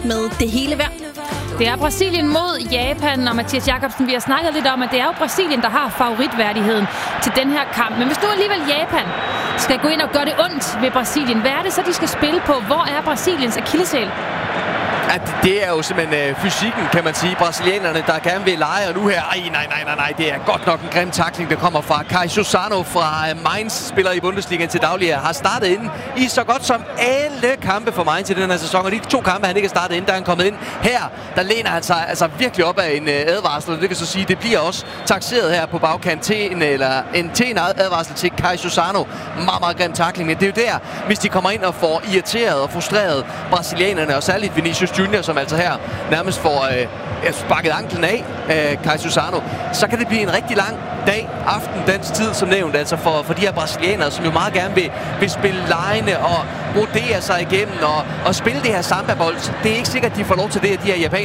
med det hele værd. Det er Brasilien mod Japan, og Mathias Jakobsen, vi har snakket lidt om, at det er jo Brasilien, der har favoritværdigheden til den her kamp. Men hvis nu alligevel Japan skal gå ind og gøre det ondt ved Brasilien, hvad er det så, de skal spille på? Hvor er Brasiliens akilleshæl? Det er jo simpelthen fysikken, kan man sige. Brasilianerne, der gerne vil lege, og nu her, nej, det er godt nok en grim tackling, der kommer fra Kai Suzano fra Mainz, spiller i Bundesligaen til daglig, har startet ind i så godt som alle kampe for Mainz i den her sæson, og de 2 kampe, han ikke har startet ind, der er han kommet ind. Her, der læner han sig altså virkelig op af en advarsel, og det kan så sige, det bliver også takseret her på bagkant til en advarsel til Kai Suzano. Meget grim tackling, men det er jo der, hvis de kommer ind og får irriteret og frustreret brasilianerne, og særligt Vinicius Junior, som altså her nærmest får sparket anklen af Kai Suzano, så kan det blive en rigtig lang dag, aften, dansk tid, som nævnt, altså for de her brasilianere, som jo meget gerne vil spille legene og rodere sig igennem og spille det her samba-bold. Det er ikke sikkert, at de får lov til det, at de her japanere